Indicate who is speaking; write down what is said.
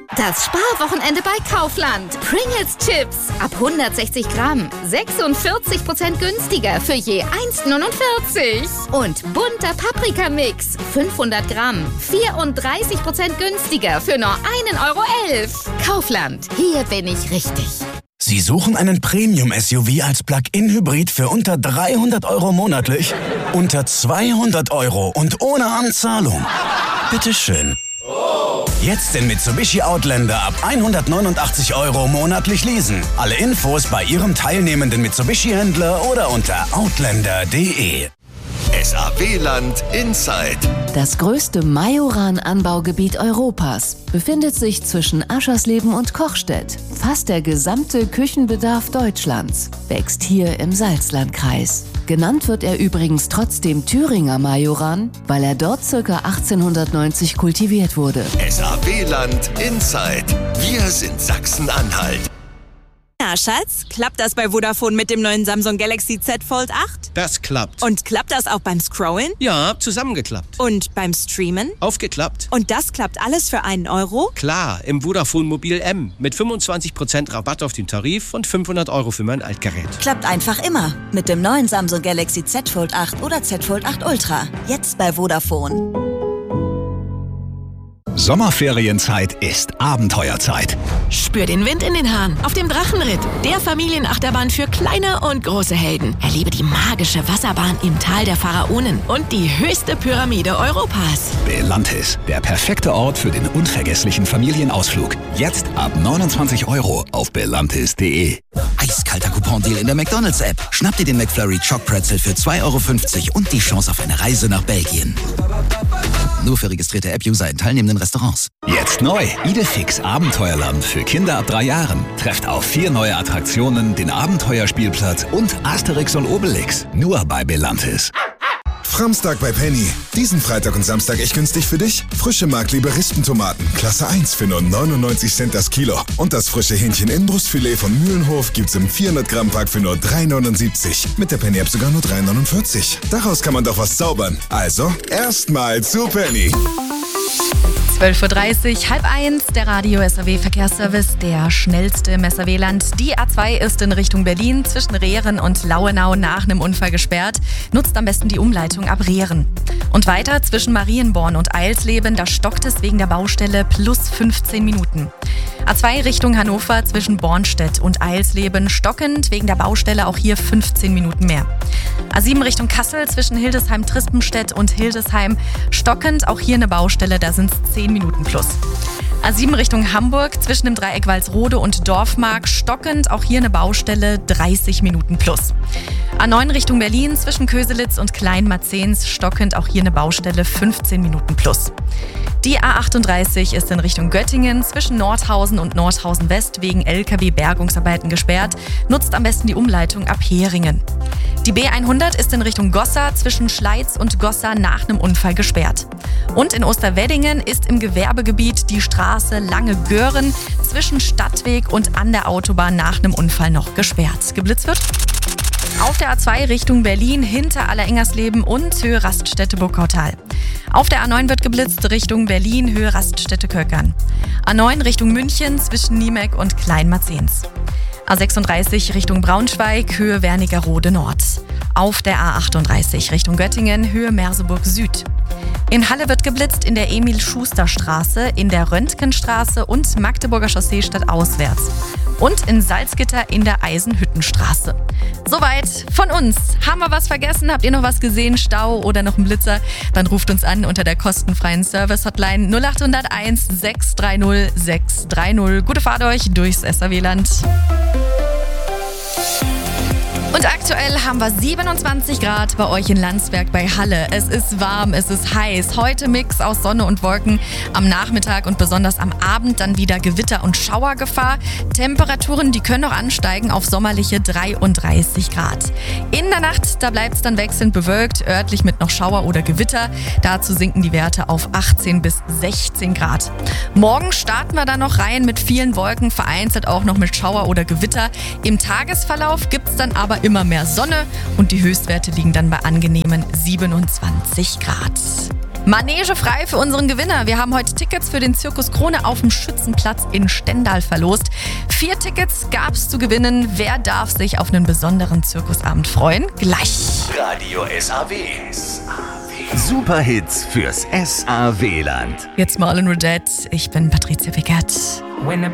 Speaker 1: Das Sparwochenende bei Kaufland. Pringles Chips ab 160 Gramm. 46% günstiger für je 1,49. Und bunter Paprikamix. 500 Gramm. 34% günstiger für nur 1,11 Euro. Kaufland. Hier bin ich richtig.
Speaker 2: Sie suchen einen Premium-SUV als Plug-in-Hybrid für unter 300 Euro monatlich? Unter 200 Euro und ohne Anzahlung? Bitteschön. Jetzt den Mitsubishi Outlander ab 189 Euro monatlich leasen. Alle Infos bei Ihrem teilnehmenden Mitsubishi-Händler oder unter outlander.de.
Speaker 3: SAW-Land Inside.
Speaker 4: Das größte Majoran-Anbaugebiet Europas befindet sich zwischen Aschersleben und Kochstedt. Fast der gesamte Küchenbedarf Deutschlands wächst hier im Salzlandkreis. Genannt wird er übrigens trotzdem Thüringer Majoran, weil er dort ca. 1890 kultiviert wurde.
Speaker 3: SAW-Land Inside. Wir sind Sachsen-Anhalt.
Speaker 5: Na, Schatz, klappt das bei Vodafone mit dem neuen Samsung Galaxy Z Fold 8?
Speaker 6: Das klappt.
Speaker 5: Und klappt das auch beim Scrollen?
Speaker 6: Ja, zusammengeklappt.
Speaker 5: Und beim Streamen?
Speaker 6: Aufgeklappt.
Speaker 5: Und das klappt alles für 1 Euro?
Speaker 6: Klar, im Vodafone Mobil M. Mit 25% Rabatt auf den Tarif und 500 Euro für mein Altgerät.
Speaker 7: Klappt einfach immer. Mit dem neuen Samsung Galaxy Z Fold 8 oder Z Fold 8 Ultra. Jetzt bei Vodafone.
Speaker 8: Sommerferienzeit ist Abenteuerzeit.
Speaker 9: Spür den Wind in den Haaren auf dem Drachenritt, der Familienachterbahn für kleine und große Helden. Erlebe die magische Wasserbahn im Tal der Pharaonen und die höchste Pyramide Europas.
Speaker 8: Belantis, der perfekte Ort für den unvergesslichen Familienausflug. Jetzt ab 29 Euro auf belantis.de.
Speaker 10: Eiskalter Coupon-Deal in der McDonald's-App. Schnapp dir den McFlurry Choc Pretzel für 2,50 Euro und die Chance auf eine Reise nach Belgien. Nur für registrierte App-User in teilnehmenden Restaurants.
Speaker 8: Jetzt neu. Idefix Abenteuerland für Kinder ab 3 Jahren. Trefft auf 4 neue Attraktionen, den Abenteuerspielplatz und Asterix und Obelix. Nur bei Belantis.
Speaker 11: Framstag bei Penny. Diesen Freitag und Samstag echt günstig für dich? Frische Markliebe Rispentomaten, Klasse 1 für nur 99 Cent das Kilo. Und das frische Hähnchen-Innenbrustfilet von Mühlenhof gibt's im 400-Gramm-Pack für nur 3,79. Mit der Penny-App sogar nur 3,49. Daraus kann man doch was zaubern. Also, erstmal zu Penny.
Speaker 12: 12:30 Uhr, 12:30, der Radio SAW Verkehrsservice, der schnellste im SAW-Land. Die A2 ist in Richtung Berlin zwischen Rehren und Lauenau nach einem Unfall gesperrt. Nutzt am besten die Umleitung ab Rehren. Und weiter zwischen Marienborn und Eilsleben, da stockt es wegen der Baustelle plus 15 Minuten. A2 Richtung Hannover zwischen Bornstedt und Eilsleben stockend, wegen der Baustelle auch hier 15 Minuten mehr. A7 Richtung Kassel zwischen Hildesheim-Trispenstedt und Hildesheim stockend, auch hier eine Baustelle, da sind es 10 Minuten plus. A7 Richtung Hamburg zwischen dem Dreieck Walsrode und Dorfmark stockend, auch hier eine Baustelle, 30 Minuten plus. A9 Richtung Berlin zwischen Köselitz und Kleinmarzens stockend, auch hier eine Baustelle, 15 Minuten plus. Die A38 ist in Richtung Göttingen zwischen Nordhausen und Nordhausen West wegen LKW-Bergungsarbeiten gesperrt. Nutzt am besten die Umleitung ab Heringen. Die B100 ist in Richtung Gossa zwischen Schleiz und Gossa nach einem Unfall gesperrt. Und in Osterweddingen ist im Gewerbegebiet die Straße Lange-Göhren zwischen Stadtweg und an der Autobahn nach einem Unfall noch gesperrt. Geblitzt wird auf der A2 Richtung Berlin hinter Allerengersleben und Höhe Raststätte-Burgautal. Auf der A9 wird geblitzt Richtung Berlin, Höhe Raststätte-Köckern. A9 Richtung München zwischen Niemek und Kleinmarzens. A36 Richtung Braunschweig, Höhe Wernigerode Nord. Auf der A38 Richtung Göttingen, Höhe Merseburg Süd. In Halle wird geblitzt in der Emil-Schuster-Straße, in der Röntgenstraße und Magdeburger Chaussee stadtauswärts. Und in Salzgitter in der Eisenhüttenstraße. Soweit von uns. Haben wir was vergessen? Habt ihr noch was gesehen? Stau oder noch einen Blitzer? Dann ruft uns an unter der kostenfreien Service-Hotline 0801 630 630. Gute Fahrt euch durchs SAW-Land. Und aktuell haben wir 27 Grad bei euch in Landsberg bei Halle. Es ist warm, es ist heiß. Heute Mix aus Sonne und Wolken. Am Nachmittag und besonders am Abend dann wieder Gewitter- und Schauergefahr. Temperaturen, die können noch ansteigen auf sommerliche 33 Grad. In der Nacht, da bleibt es dann wechselnd bewölkt, örtlich mit noch Schauer oder Gewitter. Dazu sinken die Werte auf 18 bis 16 Grad. Morgen starten wir dann noch rein mit vielen Wolken, vereinzelt auch noch mit Schauer oder Gewitter. Im Tagesverlauf gibt es dann aber immer mehr Sonne und die Höchstwerte liegen dann bei angenehmen 27 Grad. Manege frei für unseren Gewinner. Wir haben heute Tickets für den Zirkus Krone auf dem Schützenplatz in Stendal verlost. 4 Tickets gab es zu gewinnen. Wer darf sich auf einen besonderen Zirkusabend freuen? Gleich.
Speaker 3: Radio SAW. Superhits fürs SAW-Land.
Speaker 12: Jetzt Marlon Rodette. Ich bin Patricia Pickert.